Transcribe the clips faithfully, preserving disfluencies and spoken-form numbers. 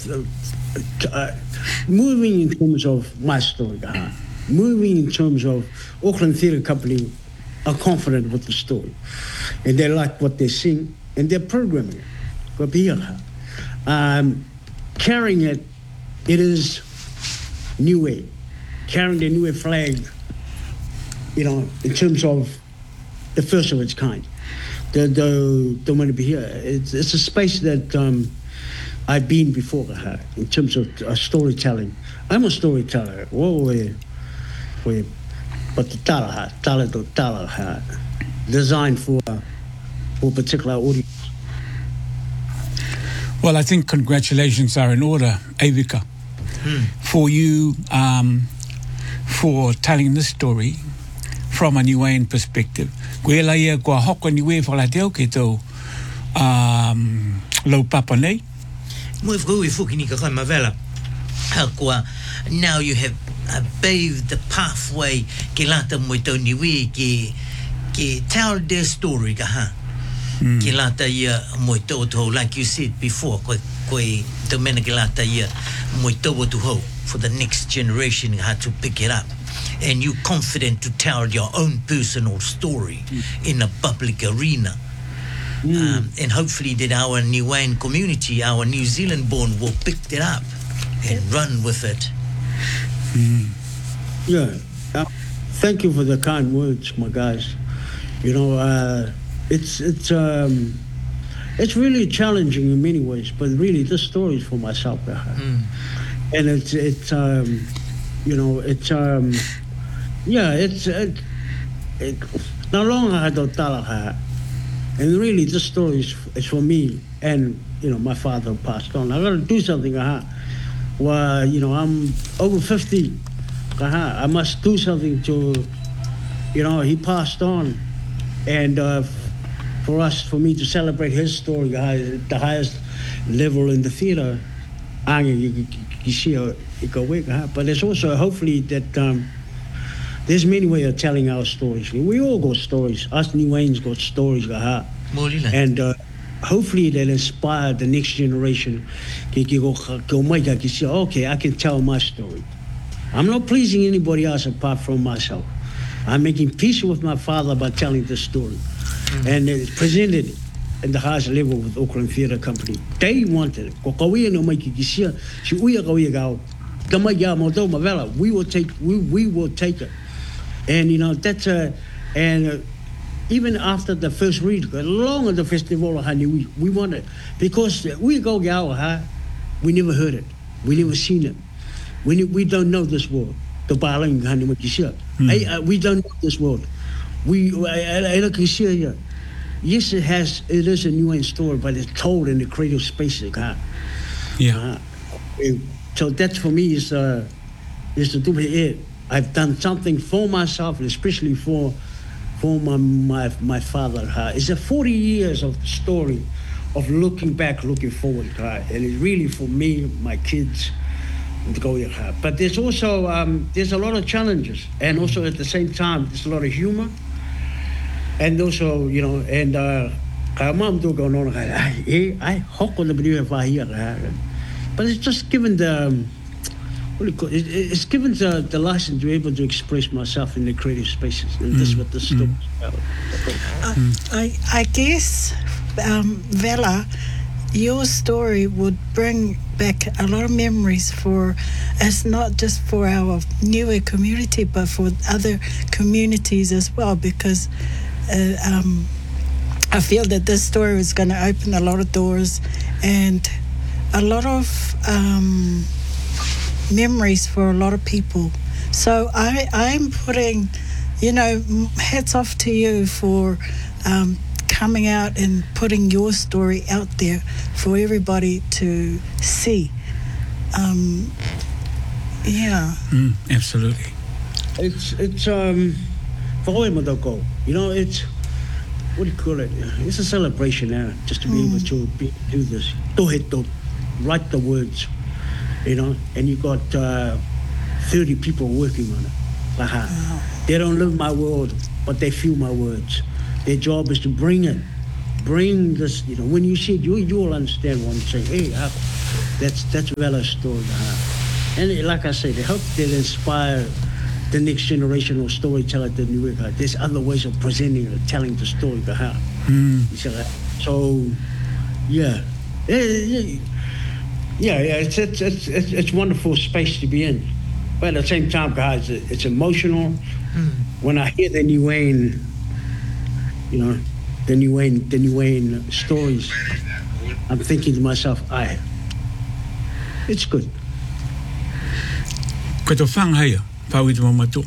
uh, moving in terms of my story, uh, moving in terms of Auckland Theatre Company are confident with the story, and they like what they sing, and they're programming it. Um, carrying it, it is Niue, carrying the Niue flag, you know, in terms of the first of its kind. The the the one to be here. It's, it's a space that um, I've been before uh, in terms of uh, storytelling. I'm a storyteller. Whoa, we, we, but the tala, tala, tala, designed for uh, for a particular audience. Well, I think congratulations are in order, Evika, hmm. for you um, for telling this story from a Niuean perspective. Koe laia kua hoko Niue whalateo ke tau um, lau papa nei. Moi whakui fuki ni ka kai mawela. Kua, now you have uh, paved the pathway ke lata moi tau Niue ke, ke tell their story ka ha. Mm. Ke lata ia moi tau tau, like you said before, koe, koe tau mena ke lata ia moi tau tu hau for the next generation how to pick it up. And you're confident to tell your own personal story mm. in a public arena. Mm. Um, and hopefully that our Niuean community, our New Zealand born, will pick it up and run with it. Mm. Yeah. Uh, thank you for the kind words, my guys. You know, uh, it's it's um, it's really challenging in many ways, but really this story is for myself. Mm. And it's, it's um, you know, it's... Um, Yeah, it's it, it, no longer I don't tell her, and really this story is, is for me. And you know, my father passed on. I got to do something. Uh, well, you know, I'm over fifty. Uh, I must do something to, you know, he passed on, and uh, for us, for me to celebrate his story at the highest level in the theatre, you, you see it go away. But there's also hopefully that. Um, There's many ways of telling our stories. We all got stories. Us Niueans got stories. And uh, hopefully they'll inspire the next generation. Okay, I can tell my story. I'm not pleasing anybody else apart from myself. I'm making peace with my father by telling the story. Mm-hmm. And it's presented at the highest level with Auckland Theatre Company. They wanted it. We will take, we, we will take it. And you know that's uh, and uh, even after the first read, along at the festival, honey, we we want it because we go huh? We never heard it, we never seen it, we we don't know this world. The Balang honey, what you said, we don't know this world. We I look here. Yes, it has. It is a Niuean story, but it's told in the creative spaces, huh? Yeah. Uh, so that's for me is uh, is to do it. I've done something for myself, and especially for for my my, my father. Uh, it's a forty years of story of looking back, looking forward, uh, and it's really for me, my kids, to go there. Uh, but there's also um, there's a lot of challenges, and also at the same time there's a lot of humor, and also you know, and uh, mom do go on. I I hope on the video if I hear, but it's just given the. Um, It's given the, the license to be able to express myself in the creative spaces, and mm. this is what the story is about. Uh, I, I guess, um, Vela, your story would bring back a lot of memories for us, not just for our Niue community, but for other communities as well, because uh, um, I feel that this story is going to open a lot of doors and a lot of... Um, memories for a lot of people. So I, I'm putting, you know, hats off to you for um, coming out and putting your story out there for everybody to see. Um, yeah. Mm, absolutely. It's, it's, um, you know, it's, what do you call it? It's a celebration now, just to be mm. able to be, do this. Write the words. You know, and you got uh, thirty people working on it. Uh-huh. Wow. They don't live my world, but they feel my words. Their job is to bring it, bring this. You know, when you see it, you you'll understand what I'm saying. Hey, That's that's Vela's story. Uh, and it, like I said, I hope that inspire the next generation of storyteller. The new uh, there's other ways of presenting or telling the story. Uh, Mm. so, yeah, yeah, yeah, yeah. It's it's it's it's, it's wonderful space to be in, but at the same time, guys, it's, it's emotional. Mm. When I hear the New Wayne, you know, the New Wayne, the New Wayne stories, I'm thinking to myself, I, it's good. Ko to whanghaya, pāwiti mamatu.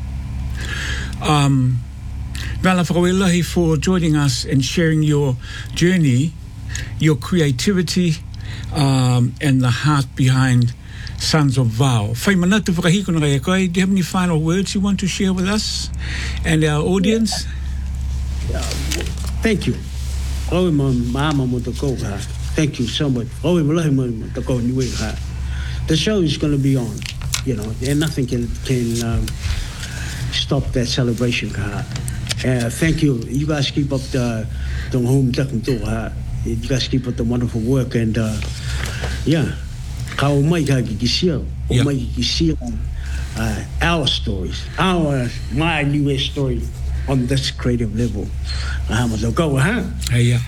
Um, Vela whakawelahi for joining us and sharing your journey, your creativity, um, and the heart behind Sons of Vau. Whai manatu whakahiko na kai koe, do you have any final words you want to share with us and our audience? Yeah. Thank you. Oe ma mama mo te kou ha. Thank you so much. Oe malahi mo te kou niwe ha. The show is going to be on, you know, and nothing can can um, stop that celebration ha. Uh, thank you. You guys keep up the the home takum to ha. You guys keep up the wonderful work and uh, yeah. Ka o mai ka ki sia, o mai ki sia uh, our stories, our my new story on this creative level. Ah, ma go ha. Hey, yeah.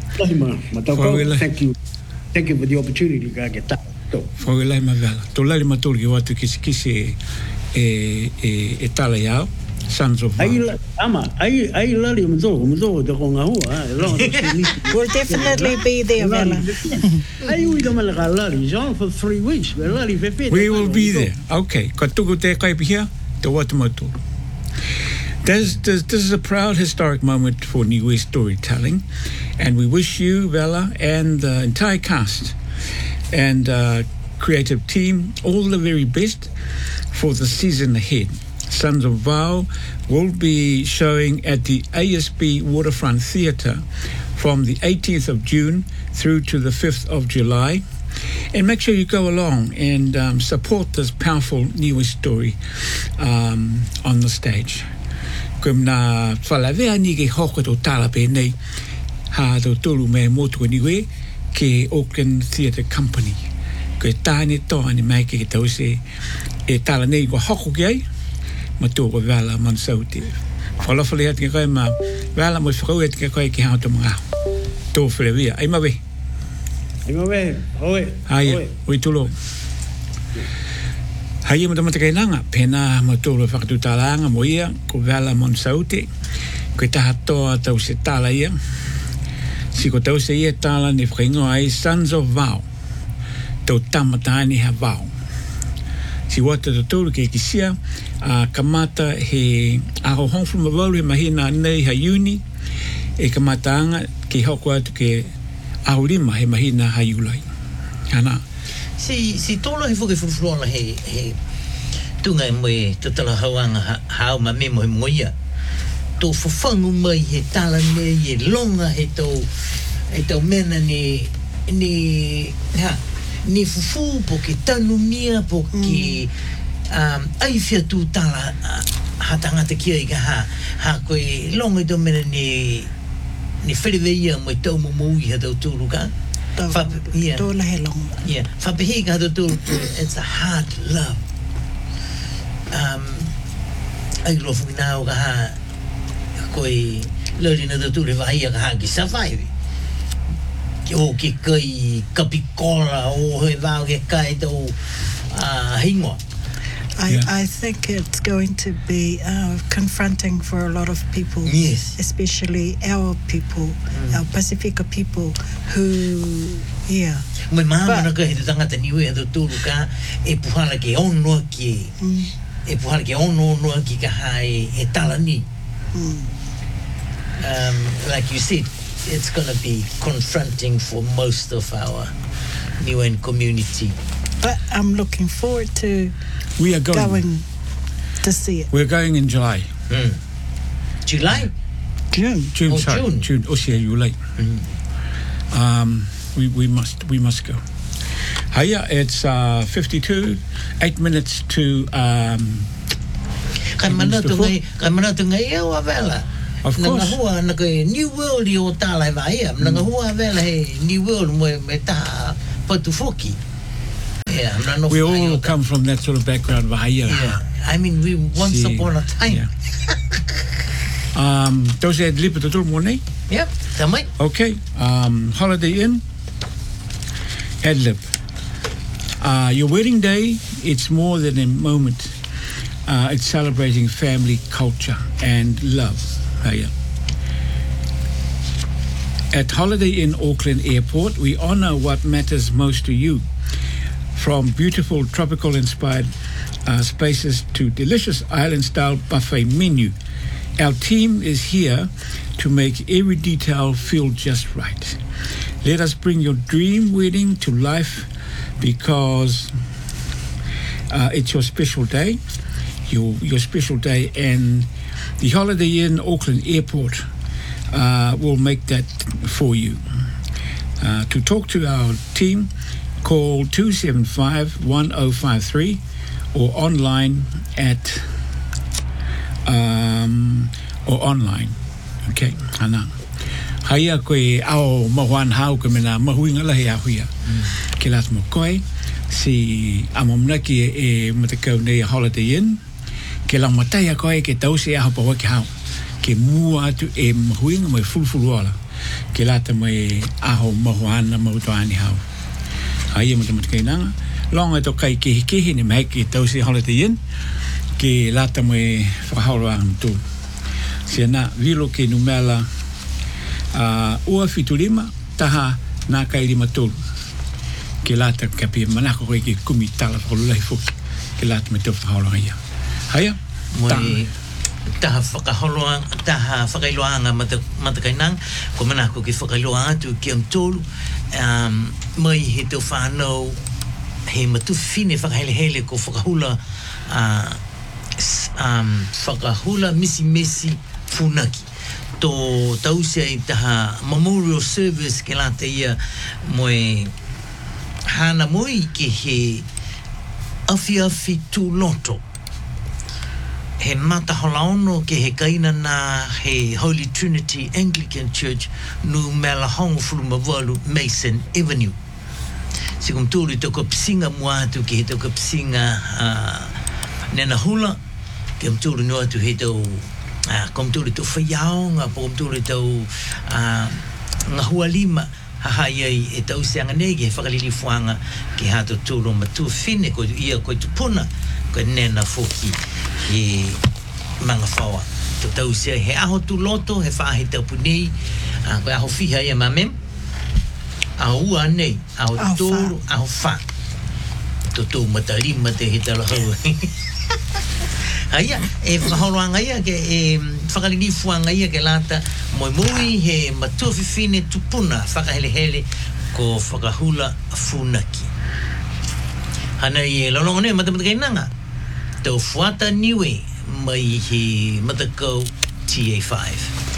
Thank you. Thank you for the opportunity to get that. Whawelai ma Vela. Tō lari maturi ki watu kisi kisi e, e, e tala iau, Sons of Vau. Ai ama, ai ai lari mzo, mzo de ko ngahua. We'll definitely be there, Vela. Ai ui dama la lari, John for three weeks. Lari pepe. We will be there. Okay. Ka tuku te kaipi here, te watu matu. This, this, this is a proud historic moment for Niue storytelling, and we wish you, Vela, and the entire cast and uh, creative team all the very best for the season ahead. Sons of Vau will be showing at the A S B Waterfront Theatre from the eighteenth of June through to the fifth of July. And make sure you go along and um, support this powerful Niue story um, on the stage. Kum na whalawea ni ke hoko tō tala pēnei ha tō tōru me motu niwe ke Auckland Theatre Company. Ko e tāne tō ane mai ke tau se e tala nei ko hoko ki ai ma tō ko Vela Mansau te. Whalawhale ati ke koe ma Vela mo whakau ati ke koe ki hao tō mga tō whalewea. Ai mawe. Ai mawe, oe. Haia, oi tulo. Haia mo tamata kai nanga, pena mo tōru whakatutālanga mo ia, ko Vela Mansau te. Ko e taha toa tau se tala ia. Si ko tau se ia tala ni whakaingoa ai Sons of Vau. Tau tamatani ha Vau. Si wata tau tōru ke kisia, a kamata he aho hongfu mawalu he mahina nei ha uni, e kamata anga ke hoko atu ke aho rima he mahina ha iulai. Hana. Si si tolo he fuke fulfulona he he tunga mo to tala hauanga hau ma me mo mo ia. To fofangu mai he tala nei he longa he to he to mena ni ni ha ni fufu po ke tanu mia po ke um ai fia tu tala ha tanga te kia i ka ha ha koe longa to mena ni ni feriveia mo to mo mo i ha to turuka. Yeah. Yeah. It's a hard love. Um, I love now. Ha, koi lori na tu le vai ha ki survive. O ki kai kapikola o he va ke kai do ah hingo. I, Yeah. I think it's going to be uh, confronting for a lot of people, Yes. especially our people, mm. our Pacifica people who, yeah. Mai mama But- na ka he tangata niwe do turuka e puhala ke ono ki Mm, e puhala ke ono no ki ka hai e talani. mm. Um, like you said, it's going to be confronting for most of our Niuean community. But I'm looking forward to We are going. going to see it. We're going in July. Mm. July? June. June, Oh, sorry. June. June. Osia, you late. Mm. Um, we, we must we must go. Hiya, it's uh, fifty-two, eight minutes to um, Kai manatu ngai, kai manatu ngai e o vela. Of Nanga course. hua na koe New World i o tālai vai ia. Nanga hua vela he New World mo me tā patu foki. Yeah, I'm not we all whakaiota. come from that sort of background. Vahaya. Yeah, I mean, we once See, upon a time. yeah. Um, those had lipa to do morning. Yep, tamai. Okay. Um, Holiday Inn. Adlib. Uh, your wedding day, it's more than a moment. Uh, it's celebrating family, culture, and love. Hiya. At Holiday Inn Auckland Airport, we honor what matters most to you. From beautiful tropical-inspired uh, spaces to delicious island-style buffet menu, our team is here to make every detail feel just right. Let us bring your dream wedding to life because uh, it's your special day, your your special day, and the Holiday Inn Auckland Airport uh, will make that for you. Uh, to talk to our team, call two seven five, one oh five three or online at um, or online. Okay, hana. Haia koe ao mahuan hau ke mena mahuinga lahi a huia. Ke lat mo koe si amamna ki e matakau nei Holiday Inn. Ke la matai a koe ke tausi a hapa waki hau. Ke mua atu e mahuinga mai fulfulu ala. Ke lata mai aho mahuana mahutoani hau. Haia matamatai nanga. Longa to kai kehi kehi ni mai ke tausi Holiday Inn. Ke lata mai whakahaura ang tu. Siana vilo ke numela uh, ua fitulima taha nā kai lima tolu. Ke lata ka pia manako koe ke kumi tala whakolulai fuki. Ke lata me te whakahaura ia. Haia? Moi taha whakaholoanga, taha whakailoanga matakainang, ko manako ke whakailoanga atu ki am tolu, um, mai he tau whanau, he matu fine whakahelehele ko whakahula, uh, um, whakahula misi mesi funaki. Tō tausia i taha memorial service ke lata ia moe hana moi ke he awhi awhi tū loto. He mata holaono ke he kaina na he Holy Trinity Anglican Church nu mela hongo fulumawalu Mason Avenue. Sikum tūri toko pisinga mua atu ke he toko pisinga uh, nena hula, ke mtūri no atu he tau uh, kom tūri tau whaiaonga, po kom tūri tau uh, ngahua lima, haha iai e tau seanga nege he whakalili fuanga ke hato tūro matu fine ko ia koe tupuna ko nena foki he manga whaua. Tau tau sea he aho tu loto, he whahe tau punei, uh, koe aho whiha ia mamem, aho ua nei, aho tōru, aho wha. Tau tau matalima te he tala hau. Haia, e whakaholoanga ia ke e whakalili fuanga ia ke lata moi mui he matuawhiwhine tupuna whakahelehele ko whakahula funaki. Hana i e lalonga nei matamatakai nanga. Tau whata niwe mai he matakau T A five.